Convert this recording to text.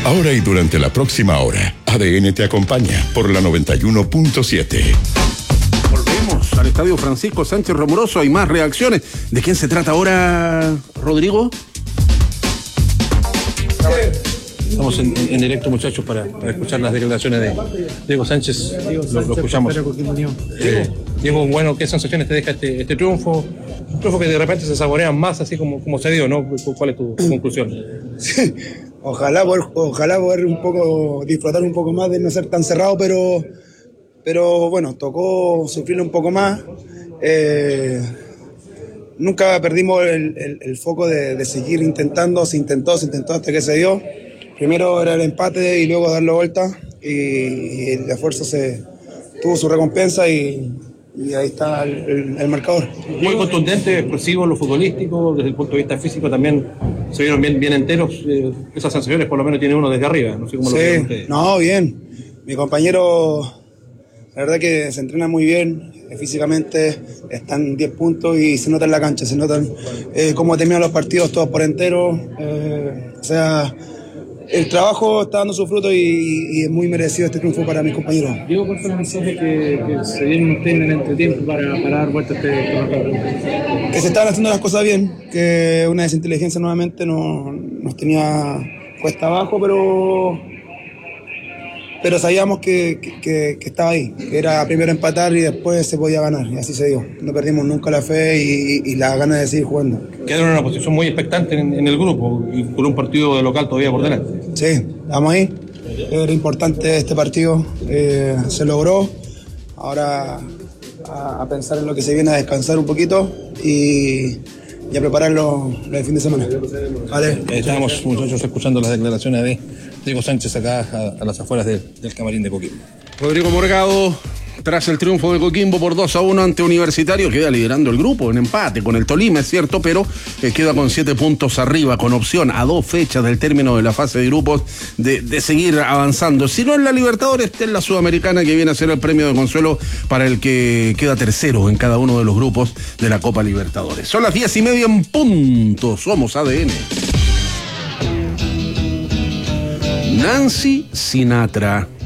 Ahora y durante la próxima hora, ADN te acompaña por la 91.7. Volvemos al Estadio Francisco Sánchez Romoroso. Hay más reacciones. ¿De quién se trata ahora, Rodrigo? Estamos en directo, muchachos, para escuchar las declaraciones de Diego Sánchez. Lo escuchamos. Diego, bueno, ¿qué sensaciones te deja este triunfo? Un triunfo que de repente se saborea más, así como se dio, ¿no? ¿Cuál es tu conclusión? Sí, ojalá poder disfrutar un poco más de no ser tan cerrado, pero bueno, tocó sufrir un poco más. Nunca perdimos el foco de seguir intentando, se intentó hasta que se dio. Primero era el empate y luego darle vuelta, y el esfuerzo tuvo su recompensa y ahí está el marcador. Muy contundente, explosivo en lo futbolístico, desde el punto de vista físico también se vieron bien enteros. Esas sensaciones por lo menos tiene uno desde arriba, no sé cómo lo ven ustedes. No, bien. Mi compañero, la verdad que se entrena muy bien, físicamente están 10 puntos y se nota en la cancha, se notan cómo terminan los partidos todos por entero. O sea, el trabajo está dando su fruto y es muy merecido este triunfo para mis compañeros. Diego, ¿cuál fue el mensaje que se dieron ustedes en el entretiempo para dar vuelta a este marcador? Que se estaban haciendo las cosas bien, que una desinteligencia nuevamente nos tenía cuesta abajo, pero sabíamos que estaba ahí, que era primero empatar y después se podía ganar, y así se dio. No perdimos nunca la fe y las ganas de seguir jugando. Quedaron en una posición muy expectante en el grupo y con un partido de local todavía por delante. Sí, estamos ahí. Era importante este partido, se logró. Ahora a pensar en lo que se viene, a descansar un poquito y a prepararlo el fin de semana. Vale. Estábamos, muchachos, escuchando las declaraciones de Diego Sánchez acá a las afueras del camarín de Coquimbo. Rodrigo Morgado, tras el triunfo de Coquimbo por 2-1 ante Universitario, queda liderando el grupo en empate con el Tolima, es cierto, pero queda con 7 puntos arriba, con opción a 2 fechas del término de la fase de grupos de seguir avanzando. Si no en la Libertadores, está en la Sudamericana, que viene a ser el premio de consuelo para el que queda tercero en cada uno de los grupos de la Copa Libertadores. Son las 10:30 en punto. Somos ADN. Nancy Sinatra.